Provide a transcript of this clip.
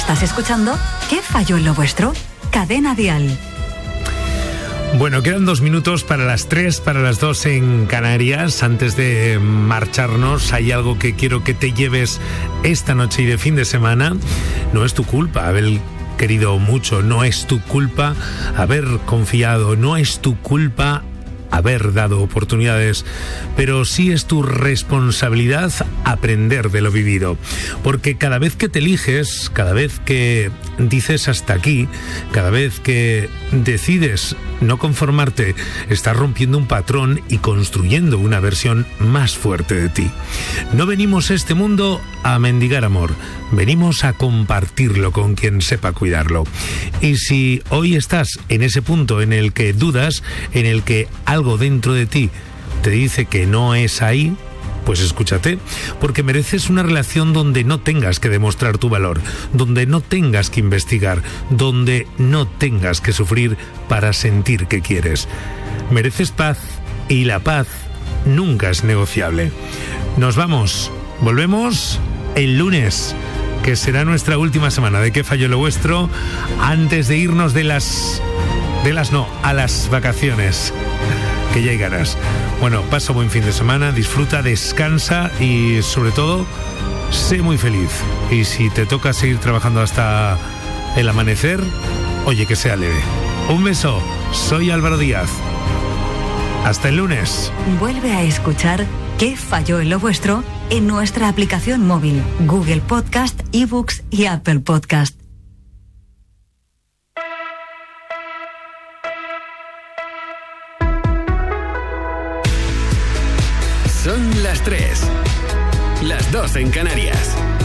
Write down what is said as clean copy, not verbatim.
Estás escuchando ¿Qué falló en lo vuestro? Cadena Dial. Bueno, quedan 2 minutos para las 3, para las 2 en Canarias. Antes de marcharnos, hay algo que quiero que te lleves esta noche y de fin de semana. No es tu culpa haber querido mucho, no es tu culpa haber confiado, no es tu culpa haber dado oportunidades, pero sí es tu responsabilidad aprender de lo vivido, porque cada vez que te eliges, cada vez que dices hasta aquí, cada vez que decides no conformarte, estás rompiendo un patrón y construyendo una versión más fuerte de ti. No venimos a este mundo a mendigar amor, venimos a compartirlo con quien sepa cuidarlo. Y si hoy estás en ese punto en el que dudas, en el que algo dentro de ti te dice que no es ahí, pues escúchate, porque mereces una relación donde no tengas que demostrar tu valor, donde no tengas que investigar, donde no tengas que sufrir para sentir que quieres. Mereces paz y la paz nunca es negociable. Nos vamos, volvemos el lunes, que será nuestra última semana de ¿Qué falló lo vuestro? Antes de irnos a las vacaciones, que ya llegarás. Bueno, pasa buen fin de semana, disfruta, descansa y sobre todo, sé muy feliz. Y si te toca seguir trabajando hasta el amanecer, oye, que sea leve. Un beso, soy Álvaro Díaz. Hasta el lunes. Vuelve a escuchar ¿Qué falló en lo vuestro? En nuestra aplicación móvil, Google Podcast, eBooks y Apple Podcast. Son las 3, las 2 en Canarias.